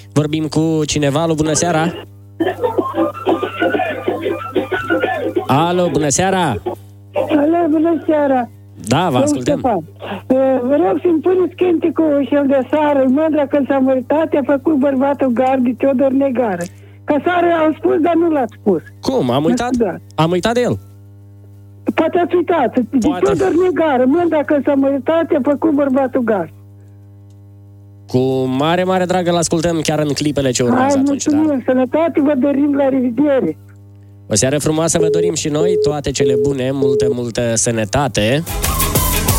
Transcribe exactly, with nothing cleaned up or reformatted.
Vorbim cu cineva. Alo, bună seara! Alo, bună seara! Alo, bună seara! Da, vă ascultăm. Vreau să-mi puneți cânticul și-l de sară, mândra când s-a măritat, a făcut bărbatul Gardi, Teodor Negară. Că sară au spus, dar nu l-ați spus. Cum? Am uitat? Am uitat de el. Poate ați uitat. De Poate. Teodor Negară, mândra când s-a măritat, a făcut bărbatul Gardi. Cu mare, mare drag îl ascultăm chiar în clipele ce urmează Hai, atunci. mulțumim, Da? sănătate, vă dorim, la revedere. O seară frumoasă vă dorim și noi, toate cele bune, multă, multă sănătate.